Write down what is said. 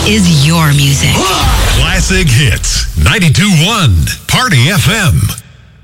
is your music. Classic Hits, 92.1 Party FM.